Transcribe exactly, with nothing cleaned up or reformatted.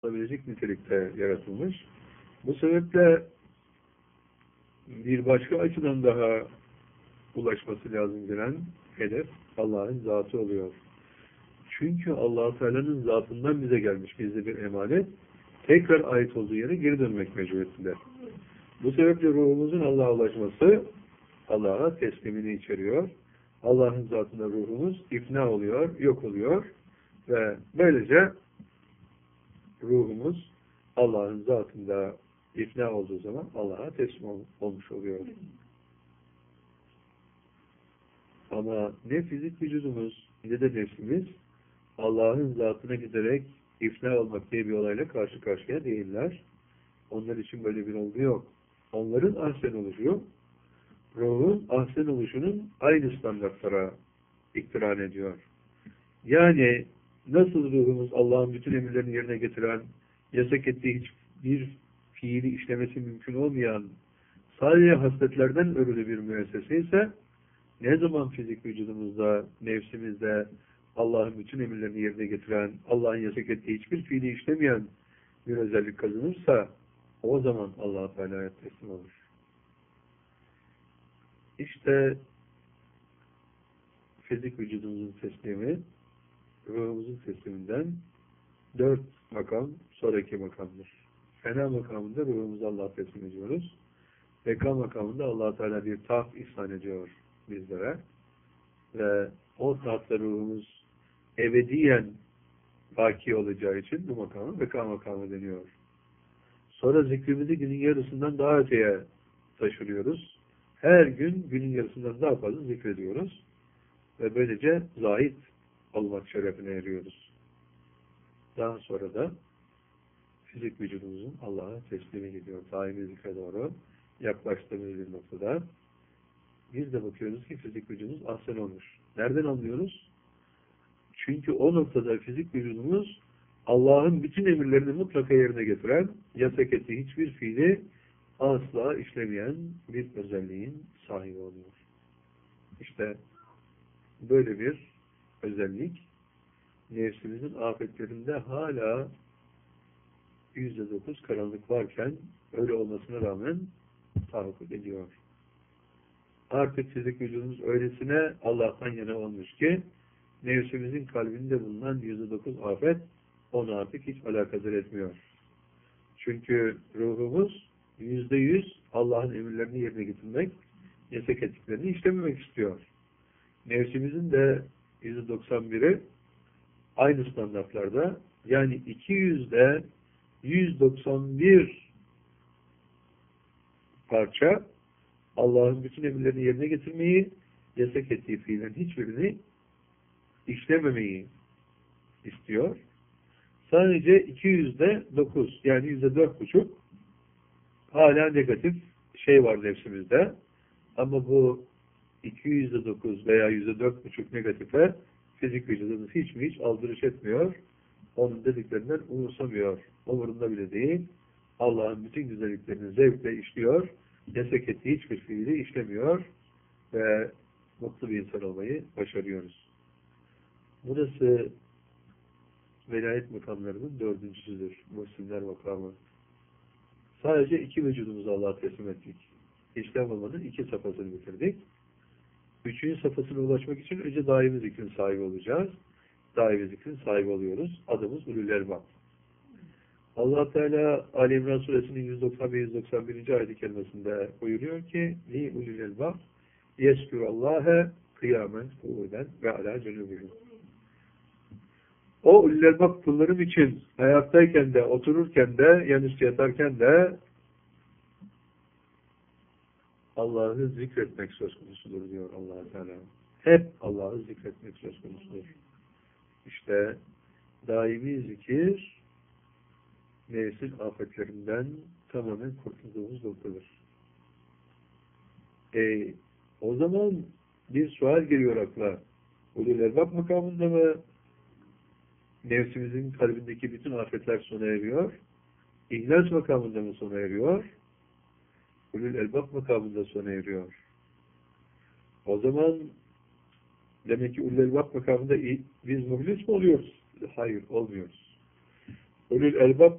olabilecek nitelikte yaratılmış. Bu sebeple bir başka açıdan daha ulaşması lazım gelen hedef Allah'ın zatı oluyor. Çünkü Allah-u Teala'nın zatından bize gelmiş gizli bir emanet, tekrar ait olduğu yere geri dönmek mecburiyetinde. Bu sebeple ruhumuzun Allah'a ulaşması Allah'a teslimini içeriyor. Allah'ın zatında ruhumuz ifna oluyor, yok oluyor ve böylece ruhumuz Allah'ın zatında ifna olduğu zaman Allah'a teslim ol olmuş oluyor. Ama ne fizik vücudumuz ne de nefsimiz Allah'ın zatına giderek ifna olmak diye bir olayla karşı karşıya değiller. Onlar için böyle bir olgu yok. Onların ahsen oluşu, ruhun ahsen oluşunun aynı standartlara iktiran ediyor. Yani nasıl ruhumuz Allah'ın bütün emirlerini yerine getiren, yasak ettiği hiçbir fiili işlemesi mümkün olmayan, sadece hasletlerden örülü bir müessese ise, ne zaman fizik vücudumuzda, nefsimizde Allah'ın bütün emirlerini yerine getiren, Allah'ın yasak ettiği hiçbir fiili işlemeyen bir özellik kazanırsa, o zaman Allah-u Teala'ya teslim olur. İşte fizik vücudumuzun teslimi, ruhumuzun tesliminden dört makam sonraki makamdır. Fena makamında ruhumuzu Allah'a teslim ediyoruz. Beka makamında Allah-u Teala bir taht ihsan ediyor bizlere. Ve o tahtta ruhumuz ebediyen baki olacağı için bu makamı beka makamı deniyor. Sonra zikrimizi günün yarısından daha öteye taşırıyoruz. Her gün günün yarısından daha fazla zikrediyoruz. Ve böylece zahid olmak şerefine eriyoruz. Daha sonra da fizik vücudumuzun Allah'a teslimi gidiyor. Daimi zikre doğru yaklaştığımız bir noktada. Biz de bakıyoruz ki fizik vücudumuz ahsen olmuş. Nereden anlıyoruz? Çünkü o noktada fizik vücudumuz Allah'ın bütün emirlerini mutlaka yerine getiren, yasak ettiği hiçbir fiili asla işlemeyen bir özelliğin sahibi oluyor. İşte böyle bir özellik nefsimizin afetlerinde hala yüzde dokuz karanlık varken öyle olmasına rağmen tahakkuk ediyor. Artık fizik vücudumuz öylesine Allah'tan yana olmuş ki nefsimizin kalbinde bulunan yüzde dokuz afet onu artık hiç alakadar etmiyor. Çünkü ruhumuz yüzde yüz Allah'ın emirlerini yerine getirmek, yasak ettiklerini işlememek istiyor. Nefsimizin de yüzde doksan biri aynı standartlarda, yani iki yüzde yüz doksan bir parça Allah'ın bütün emirlerini yerine getirmeyi, yasak ettiği fiillerin hiçbirini işlememeyi istiyor. Sadece iki yüzde dokuz, yani yüzde dört buçuk hala negatif şey var nefsimizde. Ama bu iki yüzde dokuz veya yüzde dört buçuk negatife fizik vücudumuz hiç mi hiç aldırış etmiyor. Onun dediklerinden umursamıyor. Umurunda bile değil. Allah'ın bütün güzelliklerini zevkle işliyor. Yasak ettiği hiçbir fiili işlemiyor. Ve mutlu bir insan olmayı başarıyoruz. Burası velayet makamlarının dördüncüsüdür. Muhsinler makamı. Sadece iki vücudumuzu Allah'a teslim ettik. İslam olmanın iki safhasını bitirdik. Üçüncü safhasına ulaşmak için önce daimi zikrin sahibi olacağız. Daimi zikrin sahibi oluyoruz. Adımız Ulul Elbab. Allah Teala Ali İmran Suresinin yüz doksan ve yüz doksan birinci ayet-i kerimesinde buyuruyor ki Li Ulul Elbab yeskûrallâhe kıyamen kuvveden ve alâ cunûbihim. O Ulul Elbab kullarım için hayattayken de, otururken de, yanüstü yatarken de Allah'ı zikretmek söz konusudur diyor Allah Teala. Hep Allah'ı zikretmek söz konusudur. İşte daimi zikir nefsin afetlerinden tamamen kurtulduğumuz noktadır. E, o zaman bir sual geliyor akla. Ulul Elbab makamında mı nefsimizin kalbindeki bütün afetler sona eriyor? İhlas makamında mı sona eriyor? Ulul Elbab makamında sona eriyor. O zaman demek ki Ulul Elbab makamında biz muhlis mi oluyoruz? Hayır, olmuyoruz. Ulul elbab